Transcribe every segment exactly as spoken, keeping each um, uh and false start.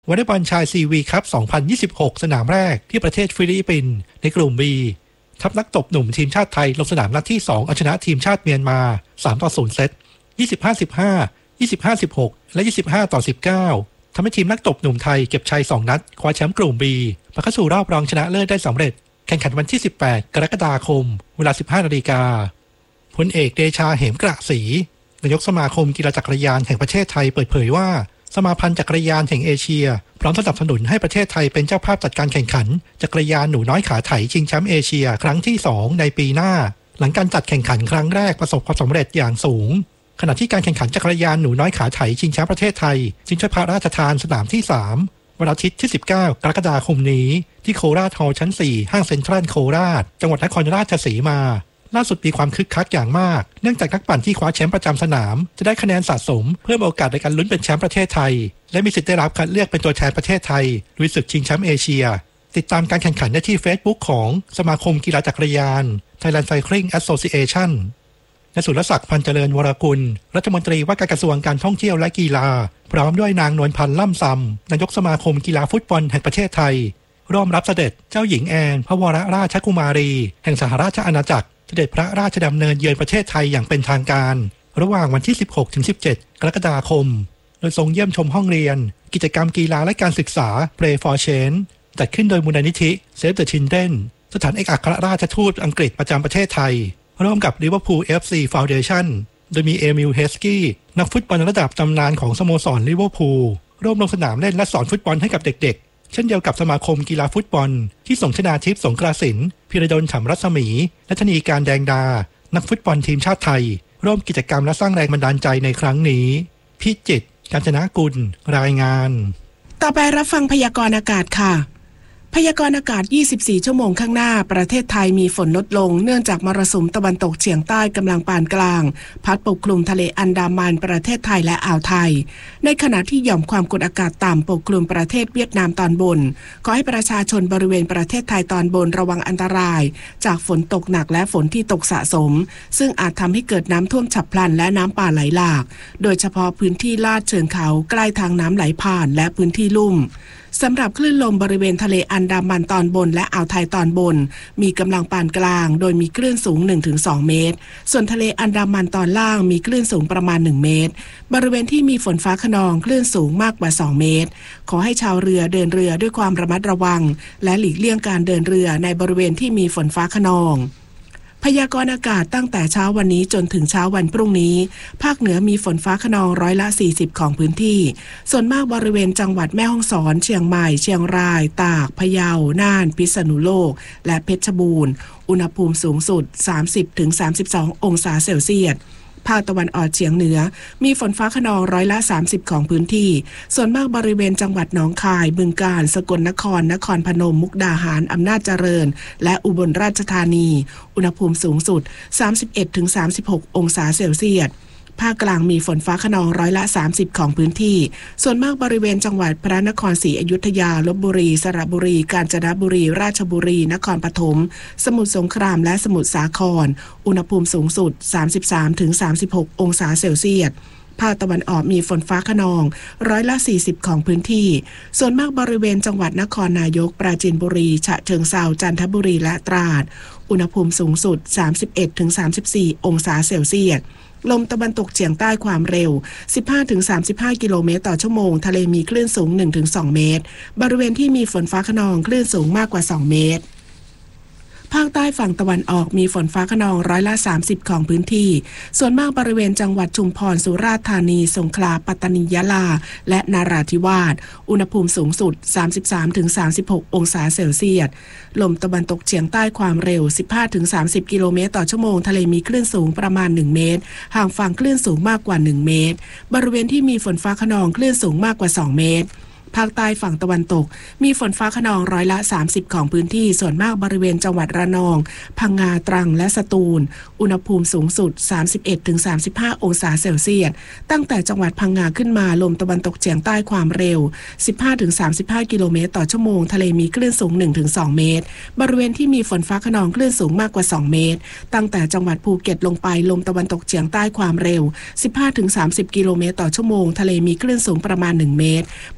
วอลเลย์บอลชายซีวีคัพ สองพันยี่สิบหก สนามแรกที่ประเทศฟิลิปปินส์ในกลุ่ม B ทัพนักตบหนุ่มทีมชาติไทยลงสนามนัดที่สองเอาชนะทีมชาติเมียนมา สามต่อศูนย์ เซต ยี่สิบห้า สิบห้า ยี่สิบห้า สิบหก และ ยี่สิบห้าต่อสิบเก้า ทำให้ทีมนักตบหนุ่มไทยเก็บชัยสองนัดคว้าแชมป์กลุ่ม B ผ่านเข้าสู่รอบรองชนะเลิศได้สำเร็จแข่งขันวันที่สิบแปดกรกฎาคมเวลา สิบห้านาฬิกาพลเอกเดชาเหมกระศรีนายกสมาคมกีฬาจักรยานแห่งประเทศไทยเปิดเผยว่าสมาพันธ์จักรยานแห่งเอเชียพร้อมสนับสนุนให้ประเทศไทยเป็นเจ้าภาพจัดการแข่งขันจักรยานหนูน้อยขาไถชิงแชมป์เอเชียครั้งที่สองในปีหน้าหลังการจัดแข่งขันครั้งแรกประสบความสำเร็จอย่างสูงขณะที่การแข่งขันจักรยานหนูน้อยขาไถชิงแชมป์ประเทศไทยชิงถ้วยพระราชทานสนามที่สามวันอาทิตย์ที่สิบเก้ากรกฎาคมนี้ที่โคราชฮอลล์ชั้นสี่ห้างเซ็นทรัลโคราชจังหวัดนครราชสีมาล่าสุดมีความคึกคักอย่างมากเนื่องจากนักปั่นที่คว้าแชมป์ประจำสนามจะได้คะแนนสะสมเพิ่มโอกาสในการลุ้นเป็นแชมป์ประเทศไทยและมีสิทธิ์ได้รับคัดเลือกเป็นตัวแทนประเทศไทยลุยศึกชิงแชมป์เอเชียติดตามการแข่งขันได้ที่ Facebook ของสมาคมกีฬาจักรยาน Thailand Cycling Association นายสุรศักดิ์พันเจริญวรกุลรัฐมนตรีว่าการกระทรวงการท่องเที่ยวและกีฬาพร้อมด้วยนางนวลพันธ์ล่ำซำนายกสมาคมกีฬาฟุตบอลแห่งประเทศไทยร่วมรับเสด็จเจ้าหญิงแอนพระวรราชกุมารีแห่งสหราชอาณาจักรเสด็จพระราชดำเนินเยือนประเทศไทยอย่างเป็นทางการระหว่างวันที่ สิบหกถึงสิบเจ็ด กรกฎาคมโดยทรงเยี่ยมชมห้องเรียนกิจกรรมกีฬาและการศึกษา Play for Change จัดขึ้นโดยมูลนิธิ Save the Children สถานเอกอัครราชทูตอังกฤษประจำประเทศไทยร่วมกับ Liverpool เอฟ ซี Foundation โดยมีเอมิล เฮสกี้นักฟุตบอลระดับตำนานของสโมสรลิเวอร์พูลร่วมลงสนามเล่นและสอนฟุตบอลให้กับเด็กๆเช่นเดียวกับสมาคมกีฬาฟุตบอลที่ส่งชนาทิพย์สงกรานต์พิรดลฉ่ำรัศมีและธนีการแดงดานักฟุตบอลทีมชาติไทยร่วมกิจกรรมและสร้างแรงบันดาลใจในครั้งนี้พิจิตร กาญจนกุลรายงานต่อไปรับฟังพยากรณ์อากาศค่ะพยากรณ์อากาศยี่สิบสี่ชั่วโมงข้างหน้าประเทศไทยมีฝนลดลงเนื่องจากมรสุมตะวันตกเฉียงใต้กำลังปานกลางพัดปกคลุมทะเลอันดามันประเทศไทยและอ่าวไทยในขณะที่หย่อมความกดอากาศต่ำปกคลุมประเทศเวียดนามตอนบนขอให้ประชาชนบริเวณประเทศไทยตอนบนระวังอันตรายจากฝนตกหนักและฝนที่ตกสะสมซึ่งอาจทำให้เกิดน้ำท่วมฉับพลันและน้ำป่าไหลหลากโดยเฉพาะพื้นที่ลาดเชิงเขาใกล้ทางน้ำไหลผ่านและพื้นที่ลุ่มสำหรับคลื่นลมบริเวณทะเลอันดามันตอนบนและอ่าวไทยตอนบนมีกำลังปานกลางโดยมีคลื่นสูง หนึ่งถึงสอง เมตรส่วนทะเลอันดามันตอนล่างมีคลื่นสูงประมาณหนึ่งเมตรบริเวณที่มีฝนฟ้าคะนองคลื่นสูงมากกว่าสองเมตรขอให้ชาวเรือเดินเรือด้วยความระมัดระวังและหลีกเลี่ยงการเดินเรือในบริเวณที่มีฝนฟ้าคะนองพยากรณ์อากาศตั้งแต่เช้าวันนี้จนถึงเช้าวันพรุ่งนี้ภาคเหนือมีฝนฟ้าคะนองร้อยละสี่สิบของพื้นที่ส่วนมากบริเวณจังหวัดแม่ฮ่องสอนเชียงใหม่เชียงรายตากพะเยาน่านพิษณุโลกและเพชรบูรณ์อุณหภูมิสูงสุด สามสิบถึงสามสิบสอง องศาเซลเซียสภาคตะวันออกเฉียงเหนือมีฝนฟ้าคะนองร้อยละสามสิบของพื้นที่ส่วนมากบริเวณจังหวัดหนองคายบึงกาฬสกลนครนครพนมมุกดาหารอำนาจเจริญและอุบลราชธานีอุณหภูมิสูงสุด สามสิบเอ็ดถึงสามสิบหก องศาเซลเซียสภาคกลางมีฝนฟ้าคะนองร้อยละสามสิบของพื้นที่ส่วนมากบริเวณจังหวัดพระนครศรีอยุธยาลพบุรีสระบุรีกาญจนบุรีราชบุรีนครปฐมสมุทรสงครามและสมุทรสาครอุณหภูมิสูงสุด สามสิบสามถึงสามสิบหก องศาเซลเซียสภาคตะวันออกมีฝนฟ้าคะนองร้อยละสี่สิบของพื้นที่ส่วนมากบริเวณจังหวัดนครนายกปราจีนบุรีฉะเชิงเทราจันทบุรีและตราดอุณหภูมิสูงสุด สามสิบเอ็ดถึงสามสิบสี่ องศาเซลเซียสลมตะวันตกเฉียงใต้ความเร็ว สิบห้าถึงสามสิบห้า กิโลเมตรต่อชั่วโมงทะเลมีคลื่นสูง หนึ่งถึงสอง เมตรบริเวณที่มีฝนฟ้าคะนองคลื่นสูงมากกว่าสองเมตรภาคใต้ฝั่งตะวันออกมีฝนฟ้าคะนองร้อยละสามสิบของพื้นที่ส่วนมากบริเวณจังหวัดชุมพรสุราษฎร์ธานีสงขลาปัตตานียะลาและนราธิวาสอุณหภูมิสูงสุด สามสิบสามถึงสามสิบหก องศาเซลเซียสลมตะวันตกเฉียงใต้ความเร็ว สิบห้าถึงสามสิบ กิโลเมตรต่อชั่วโมงทะเลมีคลื่นสูงประมาณหนึ่งเมตรห่างฝั่งคลื่นสูงมากกว่าหนึ่งเมตรบริเวณที่มีฝนฟ้าคะนองคลื่นสูงมากกว่าสองเมตรภาคใต้ฝั่งตะวันตกมีฝนฟ้าคะนองร้อยละสามสิบของพื้นที่ส่วนมากบริเวณจังหวัดระนองพังงาตรังและสตูลอุณหภูมิสูงสุด สามสิบเอ็ดถึงสามสิบห้า องศาเซลเซียสตั้งแต่จังหวัดพังงาขึ้นมาลมตะวันตกเฉียงใต้ความเร็ว สิบห้าถึงสามสิบห้า กิโลเมตรต่อชั่วโมงทะเลมีคลื่นสูง หนึ่งถึงสอง เมตรบริเวณที่มีฝนฟ้าคะนองคลื่นสูงมากกว่าสองเมตรตั้งแต่จังหวัดภูเก็ตลงไปลมตะวันตกเฉียงใต้ความเร็ว สิบห้าถึงสามสิบ กิโลเมตรต่อชั่วโมงทะเลมีคลื่นสูงประมาณหนึ่งเมตรบริเวณที่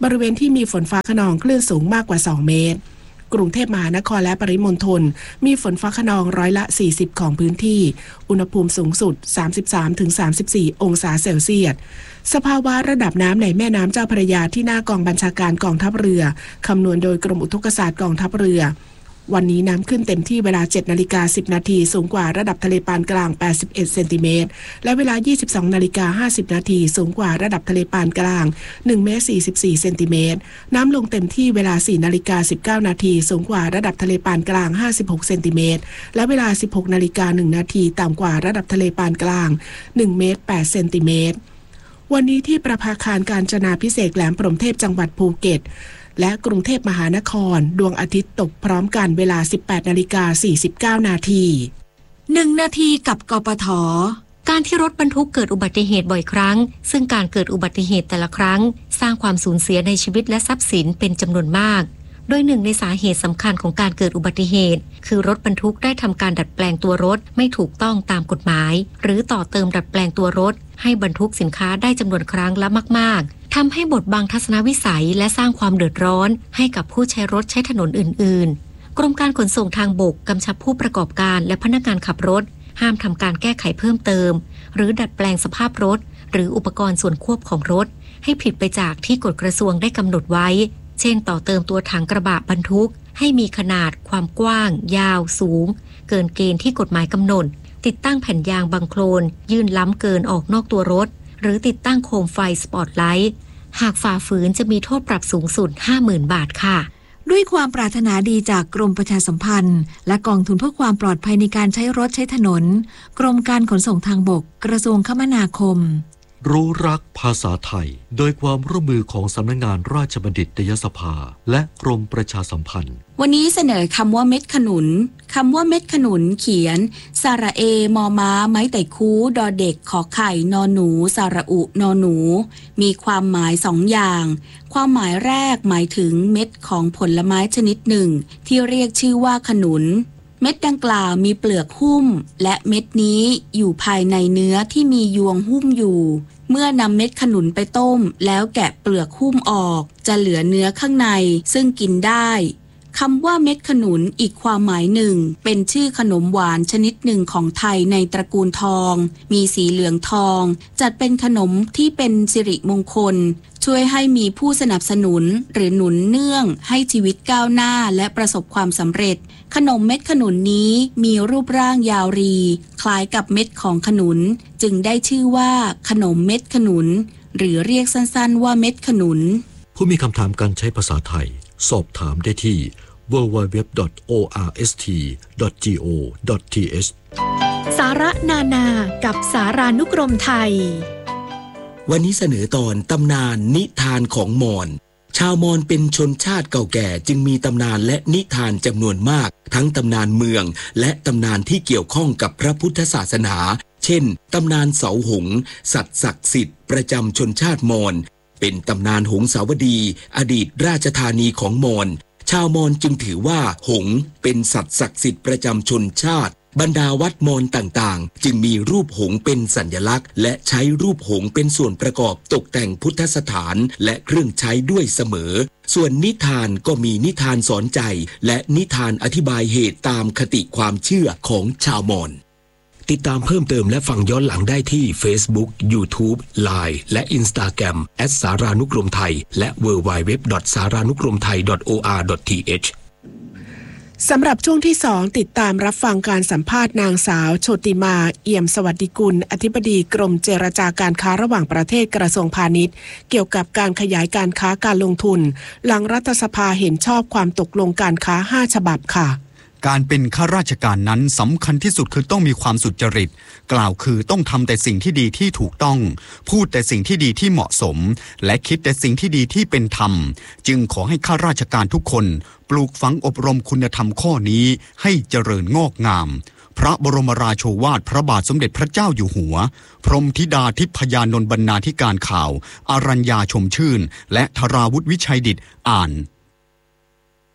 ที่มีฝนฟ้าคะนองคลื่นสูงมากกว่าสองเมตรกรุงเทพมหานครและปริมณฑลมีฝนฟ้าคะนองร้อยละสี่สิบของพื้นที่อุณหภูมิสูงสุด สามสิบสามถึงสามสิบสี่ องศาเซลเซียสสภาวะระดับน้ำในแม่น้ำเจ้าพระยาที่หน้ากองบัญชาการกองทัพเรือคำนวณโดยกรมอุทกศาสตร์กองทัพเรือวันนี้น้ำขึ้นเต็มที่เวลา เจ็ดนาฬิกาสิบนาทีสูงกว่าระดับทะเลปานกลางแปดสิบเอ็ดเซนติเมตรและเวลา ยี่สิบสองนาฬิกาห้าสิบนาทีสูงกว่าระดับทะเลปานกลางหนึ่งเมตรสี่สิบสี่เซนติเมตรน้ำลงเต็มที่เวลา สี่นาฬิกาสิบเก้านาทีสูงกว่าระดับทะเลปานกลางห้าสิบหกเซนติเมตรและเวลา สิบหกนาฬิกาหนึ่งนาทีต่ำกว่าระดับทะเลปานกลางหนึ่งเมตรแปดเซนติเมตรวันนี้ที่ประภาคารกาญจนาภิเษกแหลมพรหมเทพจังหวัดภูเก็ตและกรุงเทพมหานครดวงอาทิตย์ตกพร้อมกันเวลา สิบแปดนาฬิกาสี่สิบเก้านาทีหนึ่งนาทีกับกปท.การที่รถบรรทุกเกิดอุบัติเหตุบ่อยครั้งซึ่งการเกิดอุบัติเหตุแต่ละครั้งสร้างความสูญเสียในชีวิตและทรัพย์สินเป็นจำนวนมากโดยหนึ่งในสาเหตุสำคัญของการเกิดอุบัติเหตุคือรถบรรทุกได้ทำการดัดแปลงตัวรถไม่ถูกต้องตามกฎหมายหรือต่อเติมดัดแปลงตัวรถให้บรรทุกสินค้าได้จำนวนครั้งละมากๆทำให้บดบังทัศนวิสัยและสร้างความเดือดร้อนให้กับผู้ใช้รถใช้ถนนอื่นๆกรมการขนส่งทางบกกำชับผู้ประกอบการและพนักงานขับรถห้ามทำการแก้ไขเพิ่มเติมหรือดัดแปลงสภาพรถหรืออุปกรณ์ส่วนควบของรถให้ผิดไปจากที่กฎกระทรวงได้กำหนดไว้เช่นต่อเติมตัวถังกระบะบรรทุกให้มีขนาดความกว้างยาวสูงเกินเกณฑ์ที่กฎหมายกำหนดติดตั้งแผ่นยางบังโคลนยื่นล้ำเกินออกนอกตัวรถหรือติดตั้งโคมไฟสปอตไลท์หากฝ่าฝืนจะมีโทษปรับสูงสุด ห้าหมื่น บาทค่ะด้วยความปรารถนาดีจากกรมประชาสัมพันธ์และกองทุนเพื่อความปลอดภัยในการใช้รถใช้ถนนกรมการขนส่งทางบกกระทรวงคมนาคมรู้รักภาษาไทยโดยความร่วมมือของสำนักงานราชบัณฑิตยสภาและกรมประชาสัมพันธ์วันนี้เสนอคำว่าเม็ดขนุนคำว่าเม็ดขนุนเขียนสระเอมอม้าไม้ไต่คูดอเด็กขอไข่นอหนูสระอุนอหนูมีความหมายสองอย่างความหมายแรกหมายถึงเม็ดของผลไม้ชนิดหนึ่งที่เรียกชื่อว่าขนุนเม็ดดังกล่าวมีเปลือกหุ้มและเม็ดนี้อยู่ภายในเนื้อที่มียวงหุ้มอยู่เมื่อนำเม็ดขนุนไปต้มแล้วแกะเปลือกหุ้มออกจะเหลือเนื้อข้างในซึ่งกินได้คำว่าเม็ดขนุนอีกความหมายหนึ่งเป็นชื่อขนมหวานชนิดหนึ่งของไทยในตระกูลทองมีสีเหลืองทองจัดเป็นขนมที่เป็นสิริมงคลช่วยให้มีผู้สนับสนุนหรือหนุนเนื่องให้ชีวิตก้าวหน้าและประสบความสำเร็จขนมเม็ดขนุนนี้มีรูปร่างยาวรีคล้ายกับเม็ดของขนุนจึงได้ชื่อว่าขนมเม็ดขนุนหรือเรียกสั้นๆว่าเม็ดขนุนผู้มีคำถามการใช้ภาษาไทยสอบถามได้ที่ ดับเบิลยู ดับเบิลยู ดับเบิลยู ดอท โอ อาร์ เอส ที ดอท จี โอ ดอท ที เอชสาระนานากับสารานุกรมไทยวันนี้เสนอตอนตำนานนิทานของมอญชาวมอญเป็นชนชาติเก่าแก่จึงมีตำนานและนิทานจำนวนมากทั้งตำนานเมืองและตำนานที่เกี่ยวข้องกับพระพุทธศาสนาเช่นตำนานเสาหงส์สัตว์ศักดิ์สิทธิ์ประจำชนชาติมอญเป็นตำนานหงสาวดีอดีตราชธานีของมอญชาวมอญจึงถือว่าหงส์เป็นสัตว์ศักดิ์สิทธิ์ประจำชนชาติบรรดาวัดมอญต่างๆจึงมีรูปหงส์เป็นสัญลักษณ์และใช้รูปหงส์เป็นส่วนประกอบตกแต่งพุทธสถานและเครื่องใช้ด้วยเสมอส่วนนิทานก็มีนิทานสอนใจและนิทานอธิบายเหตุตามคติความเชื่อของชาวมอญติดตามเพิ่มเติมและฟังย้อนหลังได้ที่ Facebook, YouTube, ไลน์ และ Instagram แอท สารานุกรมไทยและ ดับเบิลยู ดับเบิลยู ดับเบิลยู ดอท สารานุกรมไทย ดอท โอ อาร์ ดอท ที เอชสำหรับช่วงที่สองติดตามรับฟังการสัมภาษณ์นางสาวโชติมาเอี่ยมสวัสดิกุลอธิบดีกรมเจรจาการค้าระหว่างประเทศกระทรวงพาณิชย์เกี่ยวกับการขยายการค้าการลงทุนหลังรัฐสภาเห็นชอบความตกลงการค้าห้าฉบับค่ะการเป็นข้าราชการนั้นสำคัญที่สุดคือต้องมีความสุจริตกล่าวคือต้องทำแต่สิ่งที่ดีที่ถูกต้องพูดแต่สิ่งที่ดีที่เหมาะสมและคิดแต่สิ่งที่ดีที่เป็นธรรมจึงขอให้ข้าราชการทุกคนปลูกฝังอบรมคุณธรรมข้อนี้ให้เจริญงอกงามพระบรมราโชวาทพระบาทสมเด็จพระเจ้าอยู่หัวพรหมธิดาทิพยานนท์บรรณาธิการข่าวอรัญญาชมชื่นและธราวุฒิวิชัยดิษฐ์อ่าน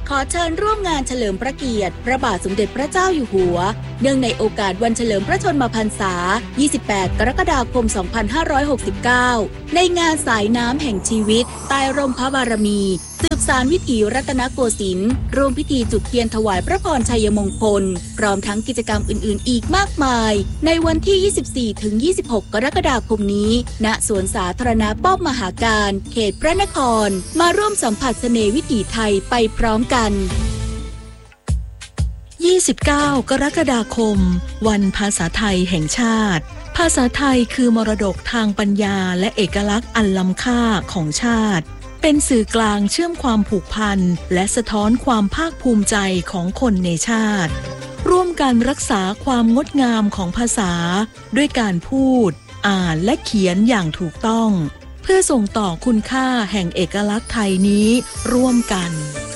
ขอเชิญร่วมงานเฉลิมพระเกียรติพระบาทสมเด็จพระเจ้าอยู่หัวเนื่องในโอกาสวันเฉลิมพระชนมพรรษายี่สิบแปดกรกฎาคมสองพันห้าร้อยหกสิบเก้าในงานสายน้ำแห่งชีวิตใต้ร่มพระบารมีสืบสานวิถีรัตนโกสินทร์ร่วมพิธีจุดเทียนถวายพระพรชัยมงคลพร้อมทั้งกิจกรรมอื่นๆอีกมากมายในวันที่ ยี่สิบสี่ถึงยี่สิบหก กรกฎาคมนี้ณสวนสาธารณะป้อมมหาการเขตพระนครมาร่วมสัมผัสเสน่ห์วิถีไทยไปพร้อมกันยี่สิบเก้ากรกฎาคมวันภาษาไทยแห่งชาติภาษาไทยคือมรดกทางปัญญาและเอกลักษณ์อันล้ำค่าของชาติเป็นสื่อกลางเชื่อมความผูกพันและสะท้อนความภาคภูมิใจของคนในชาติร่วมกันรักษาความงดงามของภาษาด้วยการพูดอ่านและเขียนอย่างถูกต้องเพื่อส่งต่อคุณค่าแห่งเอกลักษณ์ไทยนี้ร่วมกัน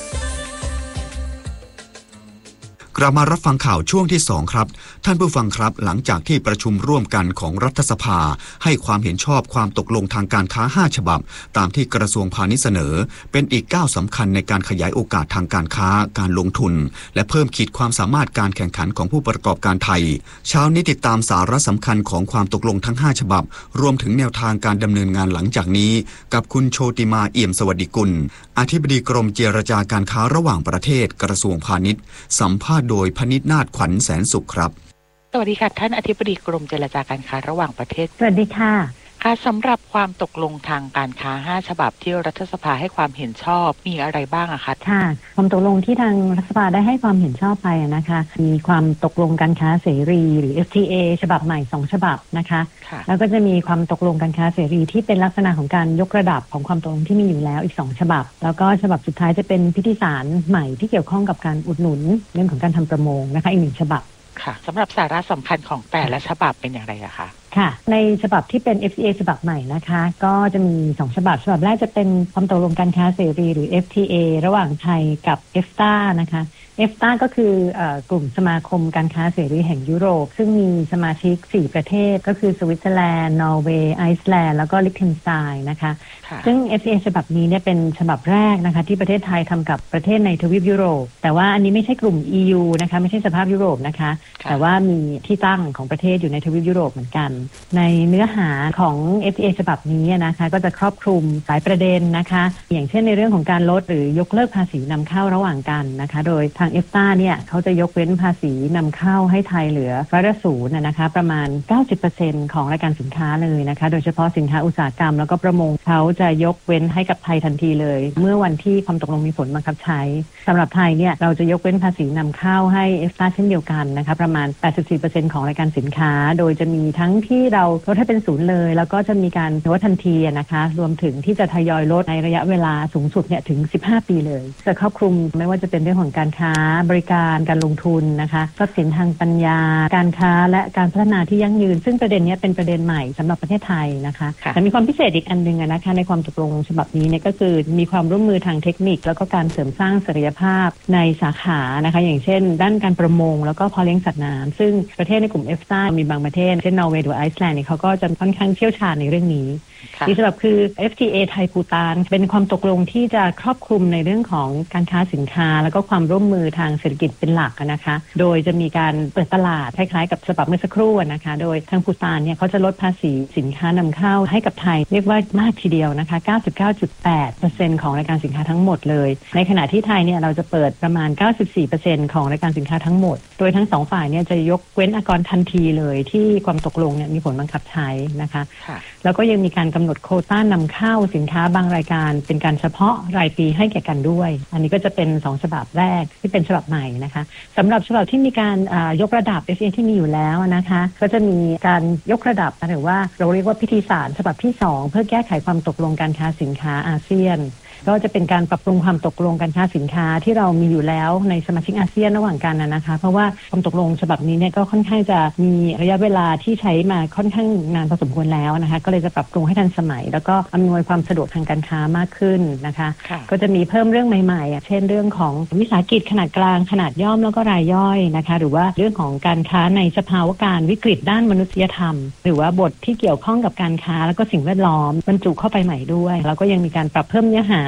กลับมารับฟังข่าวช่วงที่สองครับท่านผู้ฟังครับหลังจากที่ประชุมร่วมกันของรัฐสภาให้ความเห็นชอบความตกลงทางการค้าห้าฉบับตามที่กระทรวงพาณิชย์เสนอเป็นอีกก้าวสำคัญในการขยายโอกาสทางการค้าการลงทุนและเพิ่มขีดความสามารถการแข่งขันของผู้ประกอบการไทยเช้านี้ติดตามสาระสำคัญของความตกลงทั้งห้าฉบับรวมถึงแนวทางการดำเนินงานหลังจากนี้กับคุณโชติมาเอี่ยมสวัสดิกุลอธิบดีกรมเจรจาการค้าระหว่างประเทศกระทรวงพาณิชย์สัมภาษณ์โดยพนิษฐ์นาฏขวัญแสนสุขครับสวัสดีค่ะท่านอธิบดีกรมเจรจาการค้าระหว่างประเทศสวัสดีค่ะค่ะสำหรับความตกลงทางการค้าห้าฉบับที่รัฐสภาให้ความเห็นชอบมีอะไรบ้างอะคะค่ะความตกลงที่ทางรัฐสภาได้ให้ความเห็นชอบไปนะคะมีความตกลงการค้าเสรีหรือ เอฟ ที เอ ฉบับใหม่สองฉบับนะคะแล้วก็จะมีความตกลงการค้าเสรีที่เป็นลักษณะของการยกระดับของความตกลงที่มีอยู่แล้วอีกสองฉบับแล้วก็ฉบับสุดท้ายจะเป็นพิธีสารใหม่ที่เกี่ยวข้องกับการอุดหนุนเรื่องของการทำประมงนะคะอีกหนึ่งฉบับค่ะสำหรับสาระสำคัญของแต่ละฉบับเป็นอย่างไรอะคะค่ะในฉบับที่เป็น เอฟ ที เอ ฉบับใหม่นะคะก็จะมีสองฉบับฉบับแรกจะเป็นความตกลงการค้าเสรีหรือ เอฟ ที เอ ระหว่างไทยกับ เอฟ ที เอ นะคะ เอฟ ที เอ ก็คือกลุ่มสมาคมการค้าเสรีแห่งยุโรปซึ่งมีสมาชิกสี่ประเทศก็คือสวิตเซอร์แลนด์นอร์เวย์ไอซ์แลนด์แล้วก็ลิเทนสไตน์นะคะซึ่ง เอฟ ที เอ ฉบับนี้เนี่ยเป็นฉบับแรกนะคะที่ประเทศไทยทำกับประเทศในทวีปยุโรปแต่ว่าอันนี้ไม่ใช่กลุ่ม อี ยู นะคะไม่ใช่สภาพยุโรปนะคะแต่ว่ามีที่ตั้งของประเทศอยู่ในทวีปยุโรปเหมือนกันในเนื้อหาของ เอฟ ที เอ ฉบับนี้นะคะก็จะครอบคลุมหลายประเด็นนะคะอย่างเช่นในเรื่องของการลดหรือยกเลิกภาษีนำเข้าระหว่างกันนะคะโดยทาง เอฟ ที เอ เนี่ยเขาจะยกเว้นภาษีนำเข้าให้ไทยเหลือร้อยละศูนย์นะคะประมาณ เก้าสิบเปอร์เซ็นต์ ของรายการสินค้าเลยนะคะโดยเฉพาะสินค้าอุตสาหกรรมแล้วก็ประมงเขาจะยกเว้นให้กับไทยทันทีเลยเมื่อวันที่ความตกลงมีผลบังคับใช้สำหรับไทยเนี่ยเราจะยกเว้นภาษีนำเข้าให้ เอฟ ที เอ เช่นเดียวกันนะคะประมาณ แปดสิบสี่เปอร์เซ็นต์ ของรายการสินค้าโดยจะมีทั้งที่เราลดให้เป็นศูนย์เลยแล้วก็จะมีการลดทันทีนะคะรวมถึงที่จะทยอยลดในระยะเวลาสูงสุดเนี่ยถึงสิบห้าปีเลยจะครอบคลุมไม่ว่าจะเป็นเรื่องของการค้าบริการการลงทุนนะคะทรัพย์สินทางปัญญาการค้าและการพัฒนาที่ยั่งยืนซึ่งประเด็นนี้เป็นประเด็นใหม่สำหรับประเทศไทยนะคะแต่มีความพิเศษอีกอันนึงนะคะในความตกลงฉบับนี้เนี่ยก็คือมีความร่วมมือทางเทคนิคแล้วก็การเสริมสร้างศักยภาพในสาขานะคะอย่างเช่นด้านการประมงแล้วก็เพาะเลี้ยงสัตว์น้ำซึ่งประเทศในกลุ่ม เอฟ ที เอ มีบางประเทศเช่นนอร์เวย์หรือไอซ์แลนด์เนี่ยเขาก็จะค่อนข้างเชี่ยวชาญในเรื่องนี้อีกฉบับคือ เอฟ ที เอ ไทยภูฏานเป็นความตกลงที่จะครอบคลุมในเรื่องของการค้าสินค้าแล้วก็ความร่วมมือทางเศรษฐกิจเป็นหลักนะคะโดยจะมีการเปิดตลาดคล้ายๆกับฉบับเมื่อสักครู่นะคะโดยทางภูฏานเนี่ยเขาจะลดภาษีสินค้านำเข้าให้กับไทยเรียกว่ามากทีเดียวนะคะ เก้าสิบเก้าจุดแปดเปอร์เซ็นต์ ของรายการสินค้าทั้งหมดเลยในขณะที่ไทยเนี่ยเราจะเปิดประมาณ เก้าสิบสี่เปอร์เซ็นต์ ของรายการสินค้าทั้งหมดโดยทั้งสองฝ่ายเนี่ยจะยกเว้นอากรทันทีเลยที่ความตกลงเนี่ยมีผลบังคับใช้นะคะแล้วก็ยังมีการกำหนดโควต้านำเข้าสินค้าบางรายการเป็นการเฉพาะรายปีให้แก่กันด้วยอันนี้ก็จะเป็นสองฉบับแรกที่เป็นฉบับใหม่นะคะสำหรับฉบับที่มีการยกระดับ เอฟ ที เอ ที่มีอยู่แล้วนะคะก็จะมีการยกระดับหรือว่าเราเรียกว่าพิธีสารฉบับที่สองเพื่อแก้ไขความตกลงการค้าสินค้าอาเซียนก็จะเป็นการปรับปรุงความตกลงการค้าสินค้าที่เรามีอยู่แล้วในสมาชิกอาเซียนระหว่างกันนะคะเพราะว่าความตกลงฉบับนี้เนี่ยก็ค่อนข้างจะมีระยะเวลาที่ใช้มาค่อนข้างนานพอสมควรแล้วนะคะก็เลยจะปรับปรุงให้ทันสมัยแล้วก็อำนวยความสะดวกทางการค้ามากขึ้นนะคะก็จะมีเพิ่มเรื่องใหม่ๆเช่นเรื่องของวิสาหกิจขนาดกลางขนาดย่อมแล้วก็รายย่อยนะคะหรือว่าเรื่องของการค้าในสภาวะการวิกฤตด้านมนุษยธรรมหรือว่าบทที่เกี่ยวข้องกับการค้าแล้วก็สิ่งแวดล้อมบรรจุเข้าไปใหม่ด้วยแล้วก็ยังมีการปรับเพิ่มเนื้อหา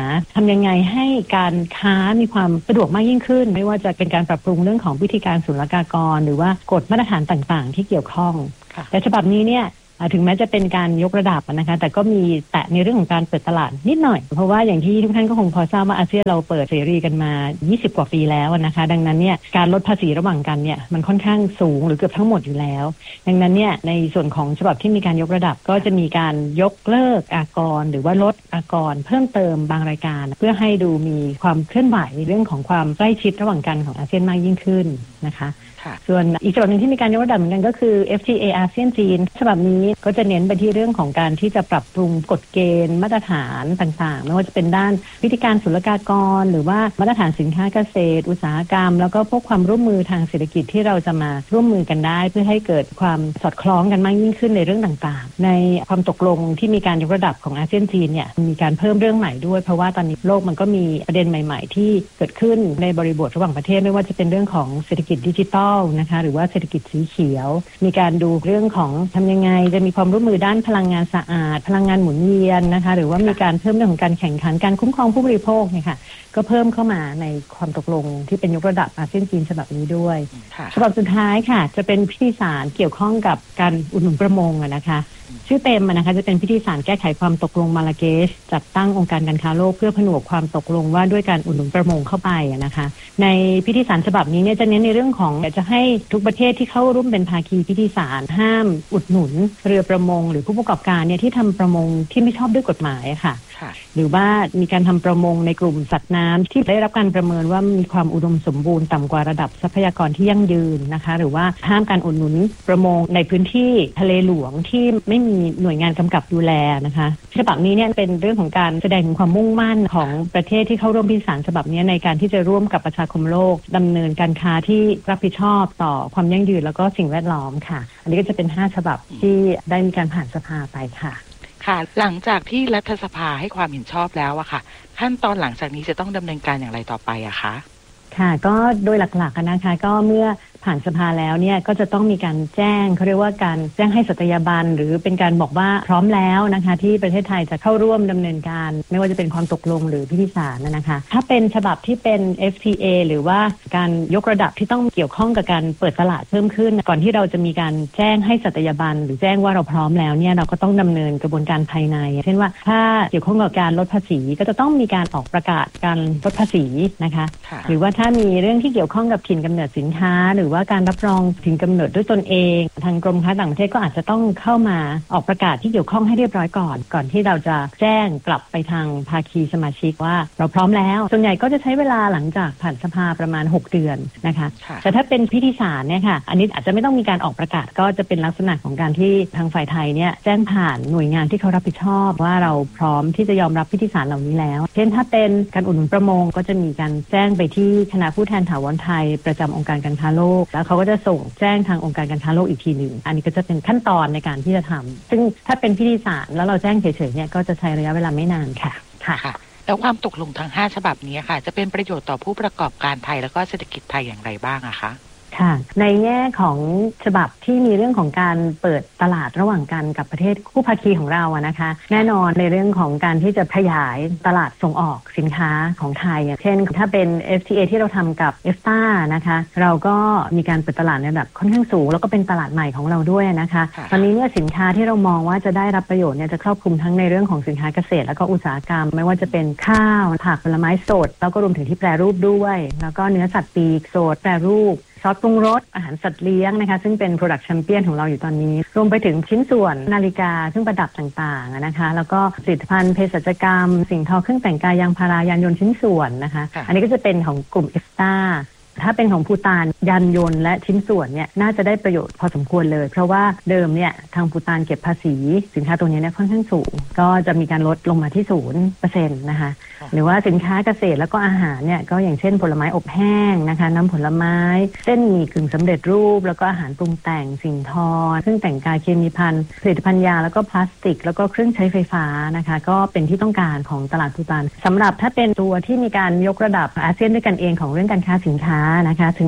ทำยังไงให้การค้ามีความสะดวกมากยิ่งขึ้นไม่ว่าจะเป็นการปรับปรุงเรื่องของวิธีการศุลกากรหรือว่ากฎมาตรฐานต่างๆที่เกี่ยวข้องแต่ฉบับนี้เนี่ยถึงแม้จะเป็นการยกระดับนะคะแต่ก็มีแตะในเรื่องของการเปิดตลาดนิดหน่อยเพราะว่าอย่างที่ทุกท่านก็คงพอทราบว่าอาเซียนเราเปิดเสรีกันมายี่สิบกว่าปีแล้วนะคะดังนั้นเนี่ยการลดภาษีระหว่างกันเนี่ยมันค่อนข้างสูงหรือเกือบทั้งหมดอยู่แล้วดังนั้นเนี่ยในส่วนของฉบับที่มีการยกระดับก็จะมีการยกเลิกอากรหรือว่าลดอากรเพิ่มเติมบางรายการเพื่อให้ดูมีความเคลื่อนไหวเรื่องของความใกล้ชิดระหว่างกันของอาเซียนมากยิ่งขึ้นนะคะส่วนอีกฉบับหนึ่งที่มีการยกระดับเหมือนกันก็คือ เอฟ ที เอ อาเซียนจีนฉบับนี้ก็จะเน้นไปที่เรื่องของการที่จะปรับปรุงกฎเกณฑ์มาตรฐานต่างๆไม่ว่าจะเป็นด้านวิธีการศุลกากรหรือว่ามาตรฐานสินค้าเกษตรอุตสาหกรรมแล้วก็พวกความร่วมมือทางเศรษฐกิจที่เราจะมาร่วมมือกันได้เพื่อให้เกิดความสอดคล้องกันมากยิ่งขึ้นในเรื่องต่างๆในความตกลงที่มีการยกระดับของอาเซียนจีนเนี่ยมีการเพิ่มเรื่องใหม่ด้วยเพราะว่าตอนนี้โลกมันก็มีประเด็นใหม่ๆที่เกิดขึ้นในบริบทระหว่างประเทศไม่ว่าจะเป็นเรื่องของเศรษฐกิจดิจิทัลนะคะหรือว่าเศรษฐกิจสีเขียวมีการดูเรื่องของทำยังไงจะมีความร่วมมือด้านพลังงานสะอาดพลังงานหมุนเวียนนะคะหรือว่ามีการเพิ่มเรื่องของการแข่งขันการคุ้มครองผู้บริโภคเนี่ยค่ะก็เพิ่มเข้ามาในความตกลงที่เป็นยกระดับอาเซียนจีนฉบับนี้ด้วยฉบับสุดท้ายค่ะจะเป็นพิธีสารเกี่ยวข้องกับการอุดหนุนประมงนะคะชื่อเต็มนะคะจะเป็นพิธีสารแก้ไขความตกลงมาลาเกชจัดตั้งองค์การการค้าโลกเพื่อผนวกความตกลงว่าด้วยการอุดหนุนประมงเข้าไปนะคะในพิธีสารฉบับนี้เนี่ยจะเน้นในเรื่องของจะให้ทุกประเทศที่เข้าร่วมเป็นภาคีพิธีสารห้ามอุดหนุนเรือประมงหรือผู้ประกอบการเนี่ยที่ทำประมงที่ไม่ชอบด้วยกฎหมายค่ะหรือว่ามีการทำประมงในกลุ่มสัตว์น้ำที่ได้รับการประเมินว่ามีความอุดมสมบูรณ์ต่ำกว่าระดับทรัพยากรที่ยั่งยืนนะคะหรือว่าห้ามการอุดหนุนประมงในพื้นที่ทะเลหลวงที่ไม่มีหน่วยงานกำกับดูแลนะคะฉบับนี้เนี่ยเป็นเรื่องของการแสดงถึงความมุ่งมั่นของประเทศที่เข้าร่วมพิธีสารฉบับนี้ในการที่จะร่วมกับประชาคมโลกดำเนินการค้าที่รับผิดชอบต่อความยั่งยืนแล้วก็สิ่งแวดล้อมค่ะอันนี้ก็จะเป็นห้าฉบับที่ได้มีการผ่านสภาไปค่ะค่ะหลังจากที่รัฐสภาให้ความเห็นชอบแล้วอะค่ะขั้นตอนหลังจากนี้จะต้องดำเนินการอย่างไรต่อไปอะคะค่ะก็โดยหลักๆนะคะก็เมื่อผ่านสภาแล้วเนี่ยก็จะต้องมีการแจ้งเขาเรียกว่าการแจ้งให้สัตยาบันหรือเป็นการบอกว่าพร้อมแล้วนะคะที่ประเทศไทยจะเข้าร่วมดำเนินการไม่ว่าจะเป็นความตกลงหรือพิธีสารนะคะถ้าเป็นฉบับที่เป็น เอฟ ที เอ หรือว่าการยกระดับที่ต้องเกี่ยวข้องกับการเปิดตลาดเพิ่มขึ้นก่อนที่เราจะมีการแจ้งให้สัตยาบันหรือแจ้งว่าเราพร้อมแล้วเนี่ยเราก็ต้องดำเนินกระบวนการภายในเช่นว่าถ้าเกี่ยวข้องกับการลดภาษีก็จะต้องมีการออกประกาศการลดภาษีนะคะหรือว่าถ้ามีเรื่องที่เกี่ยวข้องกับถิ่นกำเนิดสินค้าหรือว่าการรับรองถึงกำเนิดด้วยตนเองทางกรมค้าต่างประเทศก็อาจจะต้องเข้ามาออกประกาศที่เกี่ยวข้องให้เรียบร้อยก่อนก่อนที่เราจะแจ้งกลับไปทางภาคีสมาชิกว่าเราพร้อมแล้วส่วนใหญ่ก็จะใช้เวลาหลังจากผ่านสภาประมาณหกเดือนนะคะแต่ถ้าเป็นพิธีสารเนี่ยค่ะอันนี้อาจจะไม่ต้องมีการออกประกาศก็จะเป็นลักษณะของการที่ทางฝ่ายไทยเนี่ยแจ้งผ่านหน่วยงานที่เขารับผิดชอบว่าเราพร้อมที่จะยอมรับพิธีสารเหล่านี้แล้วเช่นถ้าเป็นการอุดหนุนประมงก็จะมีการแจ้งไปที่คณะผู้แทนถาวรไทยประจำองค์การการค้าโลกแล้วเขาก็จะส่งแจ้งทางองค์การการค้าโลกอีกทีหนึ่งอันนี้ก็จะเป็นขั้นตอนในการที่จะทำซึ่งถ้าเป็นพิธีสารแล้วเราแจ้งเฉยๆเนี่ยก็จะใช้ระยะเวลาไม่นานค่ะค่ะแล้วความตกลงทั้งห้าฉบับนี้ค่ะจะเป็นประโยชน์ต่อผู้ประกอบการไทยแล้วก็เศรษฐกิจไทยอย่างไรบ้างอะคะค่ะในแง่ของฉบับที่มีเรื่องของการเปิดตลาดระหว่างกันกับประเทศคู่ภาคีของเราอะนะคะแน่นอนในเรื่องของการที่จะขยายตลาดส่งออกสินค้าของไทยเช่นถ้าเป็น เอฟ ที เอ ที่เราทำกับ เอฟ ที เอ นะคะเราก็มีการเปิดตลาดในระดับค่อนข้างสูงแล้วก็เป็นตลาดใหม่ของเราด้วยนะคะตอนนี้เนี่ยสินค้าที่เรามองว่าจะได้รับประโยชน์เนี่ยจะครอบคลุมทั้งในเรื่องของสินค้าเกษตรแล้วก็อุตสาหกรรมไม่ว่าจะเป็นข้าวผักผลไม้สดแล้วก็รวมถึงที่แปรรูปด้วยแล้วก็เนื้อสัตว์ปีกสดแปรรูปซอสปรุงรสอาหารสัตว์เลี้ยงนะคะซึ่งเป็น Product Champion ของเราอยู่ตอนนี้รวมไปถึงชิ้นส่วนนาฬิกาเครื่องประดับต่างๆนะคะแล้วก็ผลิตภัณฑ์เภสัชกรรมสิ่งทอเครื่องแต่งกายยางพารายานยนต์ชิ้นส่วนนะคะอันนี้ก็จะเป็นของกลุ่ม เอฟ ที เอ ถ้าเป็นของภูฏานยานยนต์และชิ้นส่วนเนี่ยน่าจะได้ประโยชน์พอสมควรเลยเพราะว่าเดิมเนี่ยทางภูฏานเก็บภาษีสินค้าตัวนี้เนี่ยค่อนข้างสูงก็จะมีการลดลงมาที่ ศูนย์เปอร์เซ็นต์ นะคะหรือว่าสินค้าเกษตรแล้วก็อาหารเนี่ยก็อย่างเช่นผลไม้อบแห้งนะคะน้ำผลไม้เส้นหมี่กึ่งสำเร็จรูปแล้วก็อาหารปรุงแต่งสิ่งทอเครื่องแต่งกายเคมีภัณฑ์ผลิตภัณฑ์ยาแล้วก็พลาสติกแล้วก็เครื่องใช้ไฟฟ้านะคะก็เป็นที่ต้องการของตลาดภูฏานสำหรับถ้าเป็นตัวที่มีการยกระดับอาเซียนด้วยกันเองของเรื่องการค้าสินค้านะคะถึงแม้จะไม่ได้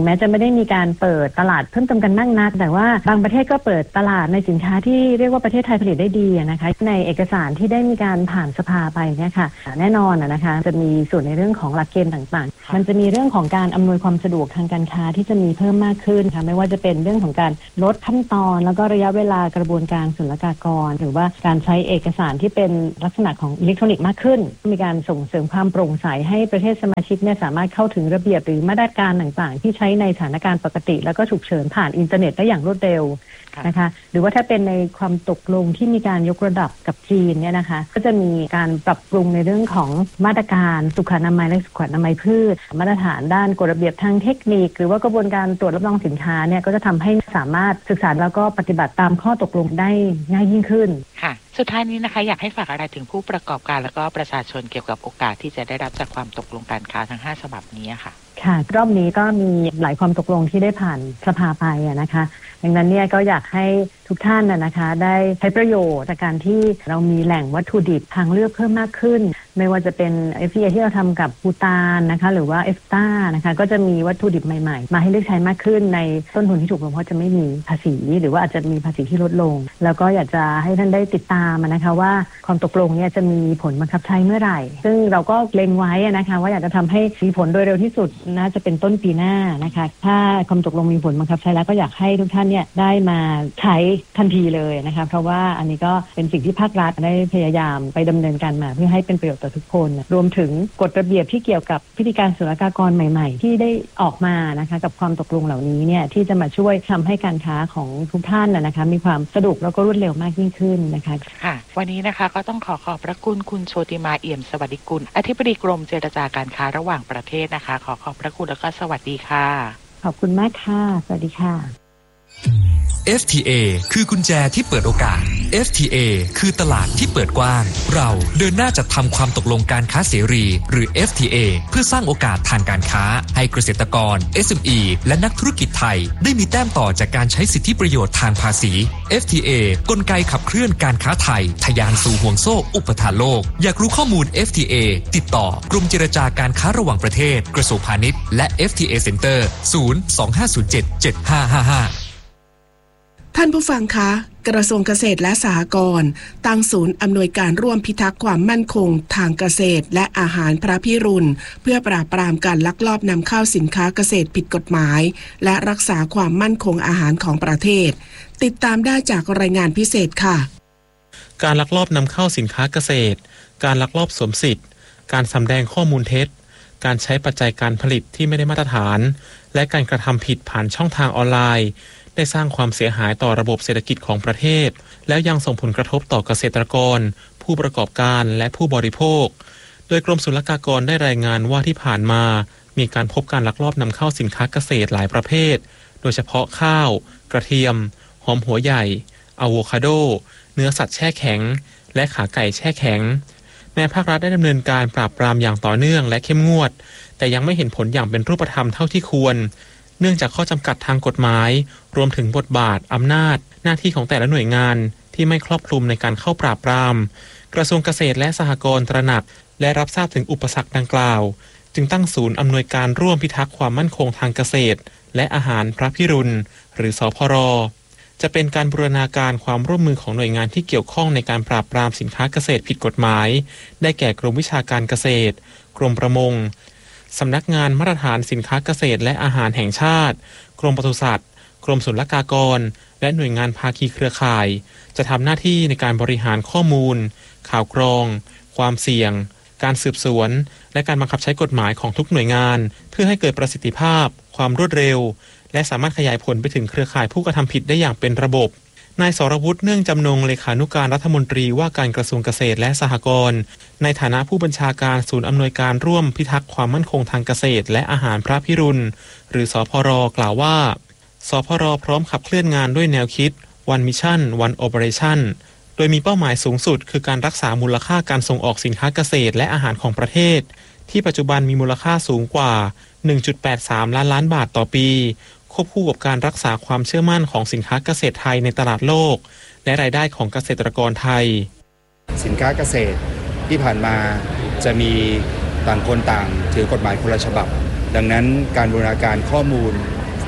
ได้มีการเปิดตลาดเพิ่มเติมกันมากนักแต่ว่าบางประเทศก็เปิดตลาดในสินค้าที่เรียกว่าประเทศไทยผลิตได้ดีนะคะในเอกสารที่ได้มีการผ่านสภาไปเนี่ยค่ะแน่นอนนะคะจะมีส่วนในเรื่องของหลักเกณฑ์ต่างๆมันจะมีเรื่องของการอำนวยความสะดวกทางการค้าที่จะมีเพิ่มมากขึ้นค่ะไม่ว่าจะเป็นเรื่องของการลดขั้นตอนแล้วก็ระยะเวลากระบวนการศุลกากรหรือว่าการใช้เอกสารที่เป็นลักษณะของอิเล็กทรอนิกส์มากขึ้นมีการส่งเสริมความโปร่งใสให้ประเทศสมาชิกเนี่ยสามารถเข้าถึงระเบียบหรือมาตรการต่างๆที่ใช้ในสถานการณ์ปกติแล้วก็ฉุกเฉินผ่านอินเทอร์เน็ตได้อย่างรวดเร็วนะคะหรือว่าถ้าเป็นในความตกลงที่มีการยกระดับกับจีนเนี่ยนะคะก็จะมีการปรับปรุงในเรื่องของมาตรการสุขอนามัยและสุขอนามัยพืชมาตรฐานด้านกฎระเบียบทางเทคนิคหรือว่ากระบวนการตรวจรับรองสินค้าเนี่ยก็จะทำให้สามารถศึกษาแล้วก็ปฏิบัติตามข้อตกลงได้ง่ายยิ่งขึ้นค่ะสุดท้ายนี้นะคะอยากให้ฝากอะไรถึงผู้ประกอบการแล้วก็ประชาชนเกี่ยวกับโอกาสที่จะได้รับจากความตกลงการค้าทั้งห้าฉบับนี้ค่ะค่ะรอบนี้ก็มีหลายความตกลงที่ได้ผ่านสภาไปนะคะดังนั้นเนี่ยก็อยากให้ทุกท่านนะคะได้ใช้ประโยชน์จากการที่เรามีแหล่งวัตถุดิบทางเลือกเพิ่มมากขึ้นไม่ว่าจะเป็น เอฟ ที เอ ที่เราทำกับภูฏานนะคะหรือว่า เอฟ ที เอ นะคะก็จะมีวัตถุดิบใหม่ๆมาให้เลือกใช้มากขึ้นในต้นทุนที่ถูกลงเพราะจะไม่มีภาษีหรือว่าอาจจะมีภาษีที่ลดลงแล้วก็อยากจะให้ท่านได้ติดตามนะคะว่าความตกลงเนี่ยจะมีผลบังคับใช้เมื่อไหร่ซึ่งเราก็เล็งไว้นะคะว่าอยากจะทำให้มีผลโดยเร็วที่สุดน่าจะเป็นต้นปีหน้านะคะถ้าความตกลงมีผลบังคับใช้แล้วก็อยากให้ทุกท่านเนี่ยได้มาใช้ทันทีเลยนะคะเพราะว่าอันนี้ก็เป็นสิ่งที่ภาครัฐได้พยายามไปดำเนินการมาเพื่อให้เป็นประโยชน์ต่อทุกคนรวมถึงกฎระเบียบที่เกี่ยวกับพิธีการศุลกากรใหม่ๆที่ได้ออกมานะคะกับความตกลงเหล่านี้เนี่ยที่จะมาช่วยทำให้การค้าของทุกท่านนะคะมีความสะดวกแล้วก็รวดเร็วมากยิ่งขึ้นนะคะค่ะวันนี้นะคะก็ต้องขอขอบพระคุณคุณโชติมาเอี่ยมสวัสดิกุลอธิบดีกรมเจรจาการค้าระหว่างประเทศนะคะขอขอบพระคุณแล้วก็สวัสดีค่ะขอบคุณมากค่ะสวัสดีค่ะเอฟ ที เอ คือกุญแจที่เปิดโอกาส เอฟ ที เอ คือตลาดที่เปิดกว้างเราเดินหน้าจัดทำความตกลงการค้าเสรีหรือ เอฟ ที เอ เพื่อสร้างโอกาสทางการค้าให้เกษตรกร เอส เอ็ม อี และนักธุรกิจไทยได้มีแต้มต่อจากการใช้สิทธิประโยชน์ทางภาษี เอฟ ที เอ กลไกขับเคลื่อนการค้าไทยทะยานสู่ห่วงโซ่อุปทานโลกอยากรู้ข้อมูล เอฟ ที เอ ติดต่อกรมเจรจาการค้าระหว่างประเทศกระทรวงพาณิชย์และ เอฟ ที เอ Center ศูนย์ สอง ห้า ศูนย์ เจ็ด เจ็ด ห้า ห้า ห้าท่านผู้ฟังคะกระทรวงเกษตรและสหกรณ์ตั้งศูนย์อำนวยการร่วมพิทักษ์ความมั่นคงทางเกษตรและอาหารพระพิรุณเพื่อปราบปรามการลักลอบนำเข้าสินค้าเกษตรผิดกฎหมายและรักษาความมั่นคงอาหารของประเทศติดตามได้จากรายงานพิเศษค่ะการลักลอบนำเข้าสินค้าเกษตรการลักลอบสวมสิทธิ์การสำแดงข้อมูลเท็จการใช้ปัจจัยการผลิตที่ไม่ได้มาตรฐานและการกระทำผิดผ่านช่องทางออนไลน์ได้สร้างความเสียหายต่อระบบเศรษฐกิจของประเทศแล้วยังส่งผลกระทบต่อเกษตรกรผู้ประกอบการและผู้บริโภคโดยกรมศุลกากรได้รายงานว่าที่ผ่านมามีการพบการลักลอบนำเข้าสินค้าเกษตรหลายประเภทโดยเฉพาะข้าวกระเทียมหอมหัวใหญ่อะโวคาโดเนื้อสัตว์แช่แข็งและขาไก่แช่แข็งแม้ภาครัฐได้ดำเนินการปราบปรามอย่างต่อเนื่องและเข้มงวดแต่ยังไม่เห็นผลอย่างเป็นรูปธรรมเท่าที่ควรเนื่องจากข้อจำกัดทางกฎหมายรวมถึงบทบาทอำนาจหน้าที่ของแต่ละหน่วยงานที่ไม่ครอบคลุมในการเข้าปราบปรามกระทรวงเกษตรและสหกรณ์ตระหนักและรับทราบถึงอุปสรรคดังกล่าวจึงตั้งศูนย์อำนวยการร่วมพิทักษ์ความมั่นคงทางเกษตรและอาหารพระพิรุณหรือสพร.จะเป็นการบูรณาการความร่วมมือของหน่วยงานที่เกี่ยวข้องในการปราบปรามสินค้าเกษตรผิดกฎหมายได้แก่กรมวิชาการเกษตรกรมประมงสำนักงานมาตรฐานสินค้าเกษตรและอาหารแห่งชาติกรมปศุสัตว์กรมศุลกากรและหน่วยงานภาคีเครือข่ายจะทำหน้าที่ในการบริหารข้อมูลข่าวกรองความเสี่ยงการสืบสวนและการบังคับใช้กฎหมายของทุกหน่วยงานเพื่อให้เกิดประสิทธิภาพความรวดเร็วและสามารถขยายผลไปถึงเครือข่ายผู้กระทำผิดได้อย่างเป็นระบบนายสรวุฒิเนื่องจำนงเลขานุการรัฐมนตรีว่าการกระทรวงเกษตรและสหกรณ์ในฐานะผู้บัญชาการศูนย์อำนวยการร่วมพิทักษ์ความมั่นคงทางเกษตรและอาหารพระพิรุณหรือสพร.กล่าวว่าสพร.พร้อมขับเคลื่อนงานด้วยแนวคิด One Mission One Operation โดยมีเป้าหมายสูงสุดคือการรักษามูลค่าการส่งออกสินค้าเกษตรและอาหารของประเทศที่ปัจจุบันมีมูลค่าสูงกว่า หนึ่งจุดแปดสาม ล้านล้านบาทต่อปีควบคู่กับการรักษาความเชื่อมั่นของสินค้าเกษตรไทยในตลาดโลกและรายได้ของเกษตรกรไทยสินค้าเกษตรที่ผ่านมาจะมีต่างคนต่างถือกฎหมายคนละฉบับดังนั้นการบูรณาการข้อมูล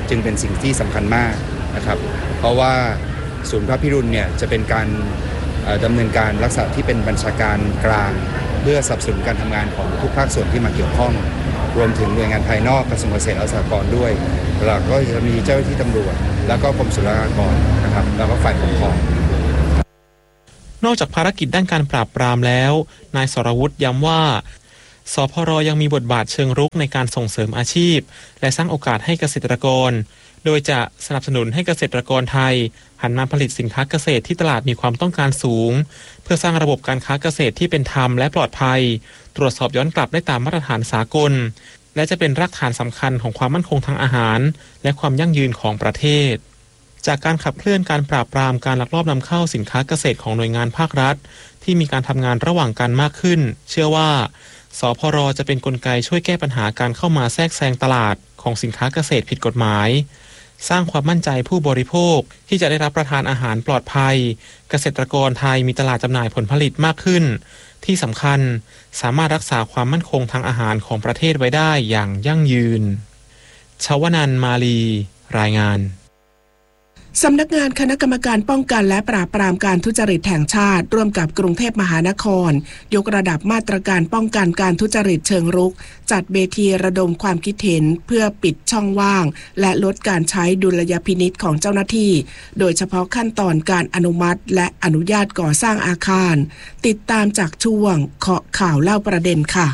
จึงเป็นสิ่งที่สำคัญมากนะครับเพราะว่าศูนย์พระพิรุณเนี่ยจะเป็นการดำเนินการลักษณะที่เป็นบัญชาการกลางเพื่อสนับสนุนการทำงานของทุกภาคส่วนที่มาเกี่ยวข้องรวมถึงหน่วยงานภายนอกกระทรวงเกษตรและสหกรณ์ด้วยแล้วก็จะมีเจ้าหน้าที่ตำรวจแล้วก็กรมศุลกากรนะครับแล้วก็ฝ่ายปกครองนอกจากภารกิจด้านการปราบปรามแล้วนายสรวุฒิย้ำว่าสพร.ยังมีบทบาทเชิงรุกในการส่งเสริมอาชีพและสร้างโอกาสให้เกษตรกรโดยจะสนับสนุนให้เกษตรกรไทยหันมาผลิตสินค้าเกษตรที่ตลาดมีความต้องการสูงเพื่อสร้างระบบการค้าเกษตรที่เป็นธรรมและปลอดภัยตรวจสอบย้อนกลับได้ตามมาตรฐานสากลและจะเป็นรากฐานสำคัญของความมั่นคงทางอาหารและความยั่งยืนของประเทศจากการขับเคลื่อนการปราบปรามการลักลอบนำเข้าสินค้าเกษตรของหน่วยงานภาครัฐที่มีการทำงานระหว่างกันมากขึ้นเชื่อว่าสพร.จะเป็นกลไกช่วยแก้ปัญหาการเข้ามาแทรกแซงตลาดของสินค้าเกษตรผิดกฎหมายสร้างความมั่นใจผู้บริโภคที่จะได้รับประทานอาหารปลอดภัยเกษตรกรไทยมีตลาดจำหน่ายผลผลิตมากขึ้นที่สำคัญสามารถรักษาความมั่นคงทางอาหารของประเทศไว้ได้อย่างยั่งยืนชวนันท์มาลีรายงานสำนักงานคณะกรรมการป้องกันและปราบปรามการทุจริตแห่งชาติร่วมกับกรุงเทพมหานครยกระดับมาตรการป้องกันการทุจริตเชิงรุกจัดเวทีระดมความคิดเห็นเพื่อปิดช่องว่างและลดการใช้ดุลยพินิจของเจ้าหน้าที่โดยเฉพาะขั้นตอนการอนุมัติและอนุญาตก่อสร้างอาคารติดตามจากช่วงเคาะข่าวเล่าประเด็นค่ะ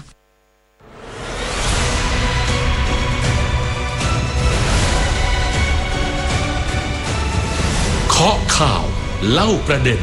เคาะข่าวเล่าประเด็น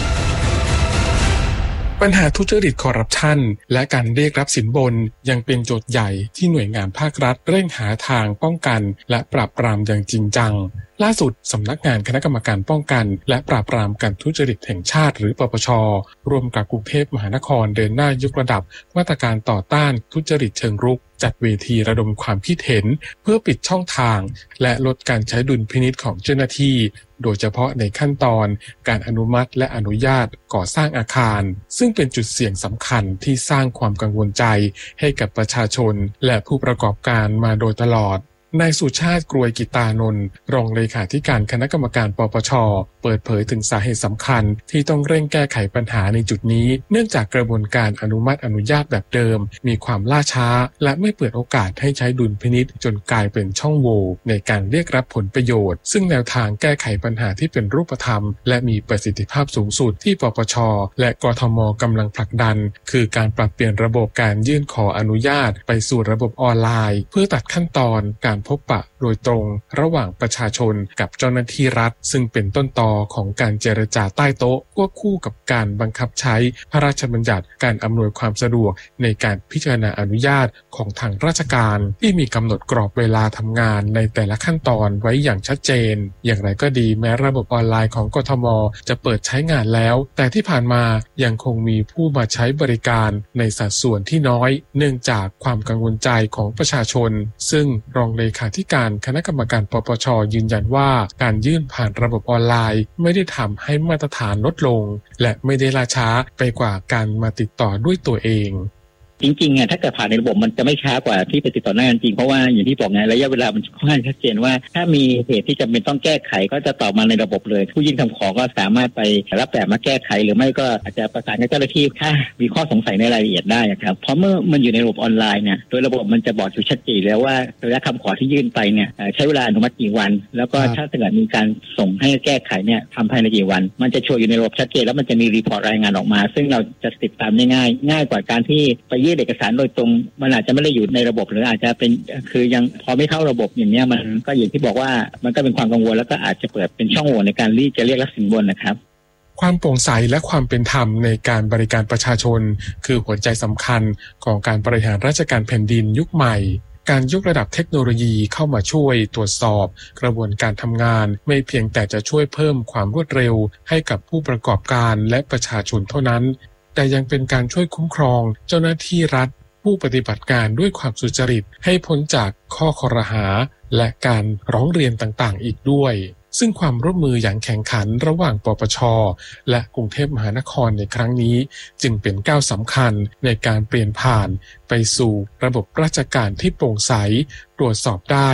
ปัญหาทุจริตคอร์รัปชันและการเรียกรับสินบนยังเป็นโจทย์ใหญ่ที่หน่วยงานภาครัฐเร่งหาทางป้องกันและปราบปรามอย่างจริงจังล่าสุดสำนักงานคณะกรรมการป้องกันและปราบปรามการทุจริตแห่งชาติหรือปปช.ร่วมกับกรุงเทพมหานครเดินหน้ายกระดับมาตรการต่อต้านทุจริตเชิงรุกจัดเวทีระดมความคิดเห็นเพื่อปิดช่องทางและลดการใช้ดุลพินิจของเจ้าหน้าที่โดยเฉพาะในขั้นตอนการอนุมัติและอนุญาตก่อสร้างอาคารซึ่งเป็นจุดเสี่ยงสำคัญที่สร้างความกังวลใจให้กับประชาชนและผู้ประกอบการมาโดยตลอดนายสุชาติกรวยกิตานนท์รองเลขาธิการคณะกรรมการปปช.เปิดเผยถึงสาเหตุสำคัญที่ต้องเร่งแก้ไขปัญหาในจุดนี้เนื่องจากกระบวนการอนุมัติอนุญาตแบบเดิมมีความล่าช้าและไม่เปิดโอกาสให้ใช้ดุลพินิจจนกลายเป็นช่องโหว่ในการเรียกรับผลประโยชน์ซึ่งแนวทางแก้ไขปัญหาที่เป็นรูปธรรมและมีประสิทธิภาพสูงสุดที่ปปช.และกทม.กำลังผลักดันคือการปรับเปลี่ยนระบบการยื่นขออนุญาตไปสู่ระบบออนไลน์เพื่อตัดขั้นตอนการพบปะโดยตรงระหว่างประชาชนกับเจ้าหน้าที่รัฐซึ่งเป็นต้นตอของการเจรจาใต้โต๊ะควบคู่กับการบังคับใช้พระราชบัญญัติการอำนวยความสะดวกในการพิจารณาอนุญาตของทางราชการที่มีกำหนดกรอบเวลาทำงานในแต่ละขั้นตอนไว้อย่างชัดเจนอย่างไรก็ดีแม้ระบบออนไลน์ของกทม.จะเปิดใช้งานแล้วแต่ที่ผ่านมายังคงมีผู้มาใช้บริการในสัดส่วนที่น้อยเนื่องจากความกังวลใจของประชาชนซึ่งรองเลขาธิการคณะกรรมการปปช.ยืนยันว่าการยื่นผ่านระบบออนไลน์ไม่ได้ทำให้มาตรฐานลดลงและไม่ได้ล่าช้าไปกว่าการมาติดต่อด้วยตัวเองจริงๆอ่ะถ้าเกิดผ่านในระบบมันจะไม่ช้ากว่าที่ไปติดต่อหน้างานจริงเพราะว่าอย่างที่บอกไงระยะเวลามันค่อนข้างชัดเจนว่าถ้ามีเหตุที่จำเป็นต้องแก้ไขก็จะตอบมาในระบบเลยผู้ยื่นคำขอก็สามารถไปรับแบบมาแก้ไขหรือไม่ก็อาจจะประสานกับเจ้าหน้าที่ถ้ามีข้อสงสัยในรายละเอียดได้ครับเพราะเมื่อมันอยู่ในระบบออนไลน์เนี่ยโดยระบบมันจะบอกอยู่ชัดเจนแล้วว่าระยะคำขอที่ยื่นไปเนี่ยใช้เวลาอนุมัติกี่วันแล้วก็ถ้าเกิดมีการส่งให้แก้ไขเนี่ยทำภายในกี่วันมันจะโชว์อยู่ในระบบชัดเจนแล้วมันจะมีรีพอร์ตรายงานออกมาซึ่งเราจะติดตามได้ง่ายง่ายกว่าการที่ไปยื่นเอกสารโดยตรงมันอาจจะไม่ได้อยู่ในระบบหรืออาจจะเป็นคือยังพอไม่เข้าระบบอย่างเนี้ยมันก็อย่างที่บอกว่ามันก็เป็นความกังวลแล้วก็อาจจะเปิดเป็นช่องโหว่ในการที่จะเรียกรับสินบนนะครับความโปร่งใสและความเป็นธรรมในการบริการประชาชนคือหัวใจสำคัญของการบริหารราชการแผ่นดินยุคใหม่การยกระดับเทคโนโลยีเข้ามาช่วยตรวจสอบกระบวนการทำงานไม่เพียงแต่จะช่วยเพิ่มความรวดเร็วให้กับผู้ประกอบการและประชาชนเท่านั้นแต่ยังเป็นการช่วยคุ้มครองเจ้าหน้าที่รัฐผู้ปฏิบัติการด้วยความสุจริตให้พ้นจากข้อครหาและการร้องเรียนต่างๆอีกด้วยซึ่งความร่วมมืออย่างแข่งขันระหว่างปปช.และกรุงเทพมหานครในครั้งนี้จึงเป็นก้าวสำคัญในการเปลี่ยนผ่านไปสู่ระบบราชการที่โปร่งใสตรวจสอบได้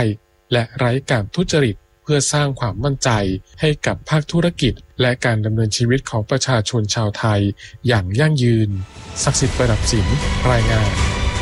และไร้การทุจริตเพื่อสร้างความมั่นใจให้กับภาคธุรกิจและการดำเนินชีวิตของประชาชนชาวไทยอย่างยั่งยืนศักดิ์สิทธิ์ประดับสินรายงาน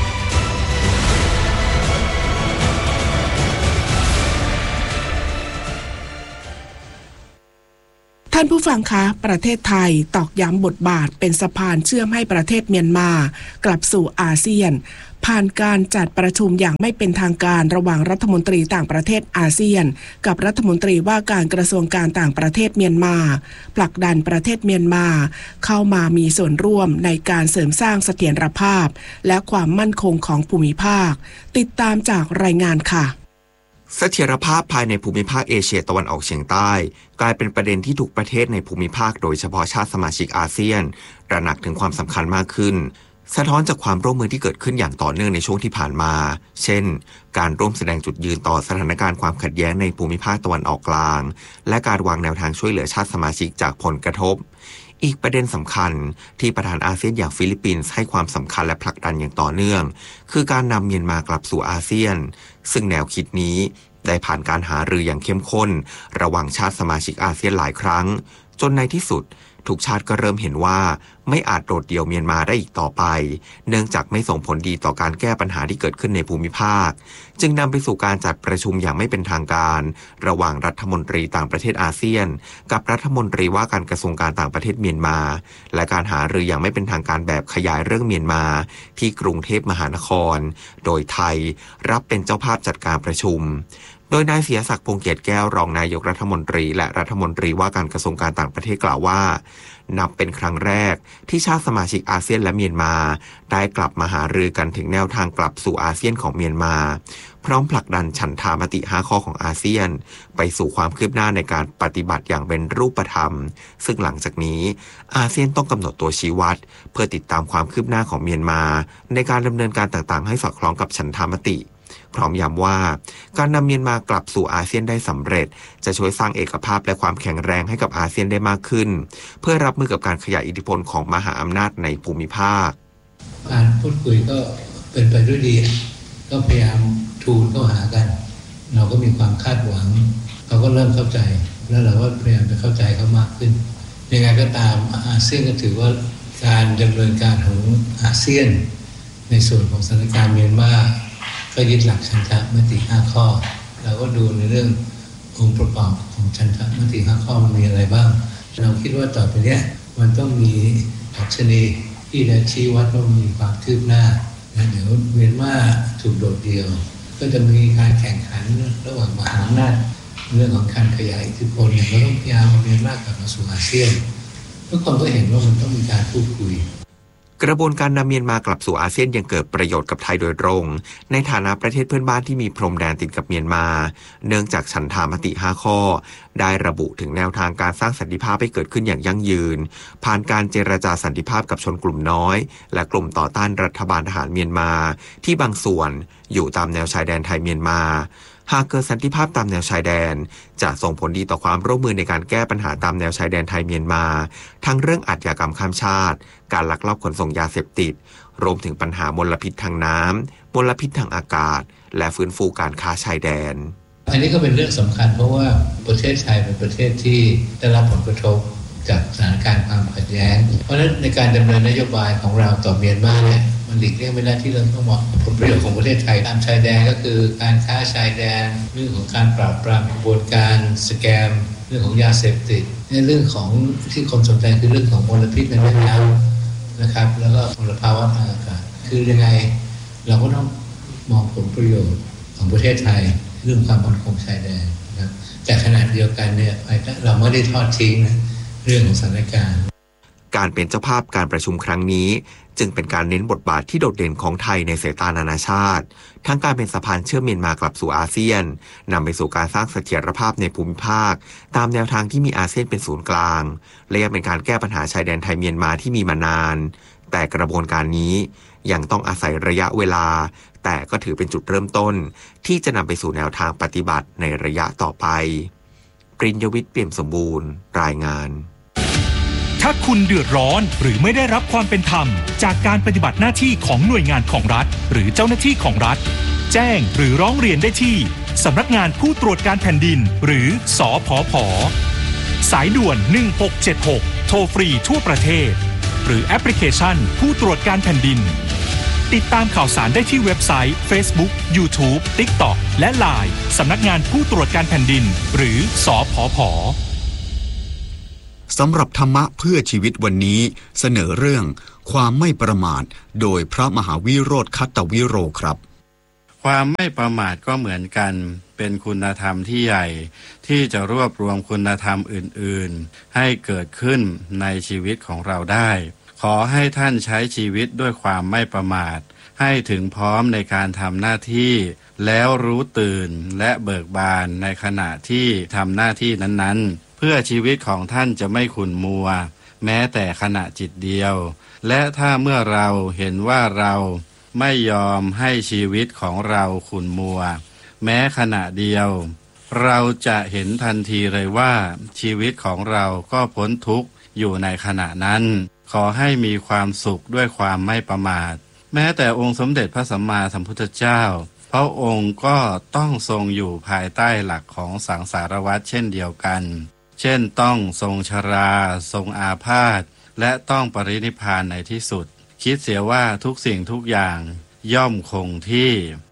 ท่านผู้ฟังคะประเทศไทยตอกย้ำบทบาทเป็นสะพานเชื่อมให้ประเทศเมียนมากลับสู่อาเซียนผ่านการจัดประชุมอย่างไม่เป็นทางการระหว่างรัฐมนตรีต่างประเทศอาเซียนกับรัฐมนตรีว่าการกระทรวงการต่างประเทศเมียนมาผลักดันประเทศเมียนมาเข้ามามีส่วนร่วมในการเสริมสร้างเสถียรภาพและความมั่นคงของภูมิภาคติดตามจากรายงานค่ะเสถียรภาพภายในภูมิภาคเอเชียตะวันออกเฉียงใต้กลายเป็นประเด็นที่ทุกประเทศในภูมิภาคโดยเฉพาะชาติสมาชิกอาเซียนตระหนักถึงความสำคัญมากขึ้นสะท้อนจากความร่วมมือที่เกิดขึ้นอย่างต่อเนื่องในช่วงที่ผ่านมาเช่นการร่วมแสดงจุดยืนต่อสถานการณ์ความขัดแย้งในภูมิภาคตะวันออกกลางและการวางแนวทางช่วยเหลือชาติสมาชิกจากผลกระทบอีกประเด็นสำคัญที่ประธานอาเซียนอย่างฟิลิปปินส์ให้ความสำคัญและผลักดันอย่างต่อเนื่องคือการนำเมียนมากลับสู่อาเซียนซึ่งแนวคิดนี้ได้ผ่านการหารืออย่างเข้มข้นระหว่างชาติสมาชิกอาเซียนหลายครั้งจนในที่สุดทุกชาติก็เริ่มเห็นว่าไม่อาจโดดเดี่ยวเมียนมาได้อีกต่อไปเนื่องจากไม่ส่งผลดีต่อการแก้ปัญหาที่เกิดขึ้นในภูมิภาคจึงนำไปสู่การจัดประชุมอย่างไม่เป็นทางการระหว่างรัฐมนตรีต่างประเทศอาเซียนกับรัฐมนตรีว่าการกระทรวงการต่างประเทศเมียนมาและการหารืออย่างไม่เป็นทางการแบบขยายเรื่องเมียนมาที่กรุงเทพมหานครโดยไทยรับเป็นเจ้าภาพจัดการประชุมโดยนายเสียศักดิ์พงษ์เกียรติแก้วรองนายกรัฐมนตรีและรัฐมนตรีว่าการกระทรวงการต่างประเทศกล่าวว่านับเป็นครั้งแรกที่ชาติสมาชิกอาเซียนและเมียนมาได้กลับมาหารือกันถึงแนวทางกลับสู่อาเซียนของเมียนมาพร้อมผลักดันฉันทามติห้าข้อของอาเซียนไปสู่ความคืบหน้าในการปฏิบัติอย่างเป็นรูปธรรมซึ่งหลังจากนี้อาเซียนต้องกำหนดตัวชี้วัดเพื่อติดตามความคืบหน้าของเมียนมาในการดำเนินการต่างๆให้สอดคล้องกับฉันทามติพร้อมย้ำว่าการนำเมียนมากลับสู่อาเซียนได้สำเร็จจะช่วยสร้างเอกภาพและความแข็งแรงให้กับอาเซียนได้มากขึ้นเพื่อรับมือกับการขยายอิทธิพลของมหาอำนาจในภูมิภาคการพูดคุยก็เป็นไปด้วยดีก็พยายามทูลเข้าหากันเราก็มีความคาดหวังเขาก็เริ่มเข้าใจแล้วเราก็พยายามไปเข้าใจเขามากขึ้นยังไงก็ตามอาเซียนก็ถือว่าการดำเนินการของอาเซียนในส่วนของสถานการณ์เมียนมาก็ยึดหลักฉันทามติห้าข้อเราก็ดูในเรื่ององค์ประกอบของฉันทามติห้าข้อมันมีอะไรบ้างเราคิดว่าต่อไปเนี้ยมันต้องมีดัชนีที่จะชี้วัดว่ามีความคืบหน้าเดี๋ยวเมียนมาถูกโดดเดี่ยวก็จะมีการแข่งขันระหว่างมหาอำนาจเรื่องของการขยายอิทธิพลเนี่ยเราต้องพยายามเอาเมียนมากลับมาสู่อาเซียนทุกคนก็เห็นว่ามันต้องมีการพูดคุยกระบวนการนำเมียนมากลับสู่อาเซียนยังเกิดประโยชน์กับไทยโดยตรงในฐานะประเทศเพื่อนบ้านที่มีพรมแดนติดกับเมียนมาเนื่องจากฉันทามติห้าข้อได้ระบุถึงแนวทางการสร้างสันติภาพให้เกิดขึ้นอย่างยั่งยืนผ่านการเจรจาสันติภาพกับชนกลุ่มน้อยและกลุ่มต่อต้านรัฐบาลทหารเมียนมาที่บางส่วนอยู่ตามแนวชายแดนไทยเมียนมาหากเกิดสันติภาพตามแนวชายแดนจะส่งผลดีต่อความร่วมมือในการแก้ปัญหาตามแนวชายแดนไทยเมียนมาทั้งเรื่องอาชญากรรมข้ามชาติการลักลอบขนส่งยาเสพติดรวมถึงปัญหามลพิษทางน้ำมลพิษทางอากาศและฟื้นฟูการค้าชายแดนอันนี้ก็เป็นเรื่องสำคัญเพราะว่าประเทศไทยเป็นประเทศที่ได้รับผลกระทบจากสถานการณ์ความขัดแย้งเพราะฉะนั้นในการดำเนินนโยบายของเราต่อเมียนมาเนี่ยมันหลีกเลี่ยงไม่ได้ที่เราต้องมองผลประโยชน์ของประเทศไทยตามชายแดนก็คือการค้าชายแดนเรื่องของการปราบปรามกระบวนการสแกมเรื่องของยาเสพติดในเรื่องของที่คนสนใจคือเรื่องของมลพิษในแม่น้ำนะครับแล้วก็มลภาวะทางอากาศคือยังไงเราก็ต้องมองผลประโยชน์ของประเทศไทยเรื่องความมั่นคงชายแดนนะครับแต่ขณะเดียวกันเนี่ยเราไม่ได้ทอดทิ้งนะเรื่องของสถานการณ์การเป็นเจ้าภาพการประชุมครั้งนี้จึงเป็นการเน้นบทบาทที่โดดเด่นของไทยในสายตานานาชาติทั้งการเป็นสะพานเชื่อมเมียนมากลับสู่อาเซียนนำไปสู่การสร้างเสถียรภาพในภูมิภาคตามแนวทางที่มีอาเซียนเป็นศูนย์กลางและยังเป็นการแก้ปัญหาชายแดนไทยเมียนมาที่มีมานานแต่กระบวนการนี้ยังต้องอาศัยระยะเวลาแต่ก็ถือเป็นจุดเริ่มต้นที่จะนำไปสู่แนวทางปฏิบัติในระยะต่อไปปริญญวิทย์เปี่ยมสมบูรณ์รายงานถ้าคุณเดือดร้อนหรือไม่ได้รับความเป็นธรรมจากการปฏิบัติหน้าที่ของหน่วยงานของรัฐหรือเจ้าหน้าที่ของรัฐแจ้งหรือร้องเรียนได้ที่สำนักงานผู้ตรวจการแผ่นดินหรือสผผ.สายด่วนหนึ่งหกเจ็ดหกโทรฟรีทั่วประเทศหรือแอปพลิเคชันผู้ตรวจการแผ่นดินติดตามข่าวสารได้ที่เว็บไซต์ Facebook YouTube TikTok และ ไลน์ สำนักงานผู้ตรวจการแผ่นดินหรือสผผ. สำหรับธรรมะเพื่อชีวิตวันนี้เสนอเรื่องความไม่ประมาทโดยพระมหาวิโรจน์คัตตวิโรครับความไม่ประมาทก็เหมือนกันเป็นคุณธรรมที่ใหญ่ที่จะรวบรวมคุณธรรมอื่นๆให้เกิดขึ้นในชีวิตของเราได้ขอให้ท่านใช้ชีวิตด้วยความไม่ประมาทให้ถึงพร้อมในการทำหน้าที่แล้วรู้ตื่นและเบิกบานในขณะที่ทำหน้าที่นั้นๆเพื่อชีวิตของท่านจะไม่ขุ่นมัวแม้แต่ขณะจิตเดียวและถ้าเมื่อเราเห็นว่าเราไม่ยอมให้ชีวิตของเราขุ่นมัวแม้ขณะเดียวเราจะเห็นทันทีเลยว่าชีวิตของเราก็พ้นทุกข์อยู่ในขณะนั้นขอให้มีความสุขด้วยความไม่ประมาทแม้แต่องค์สมเด็จพระสัมมาสัมพุทธเจ้าพระองค์ก็ต้องทรงอยู่ภายใต้หลักของสังสารวัฏเช่นเดียวกันเช่นต้องทรงชราทรงอาพาธและต้องปรินิพพานในที่สุดคิดเสียว่าทุกสิ่งทุกอย่างย่อมคงที่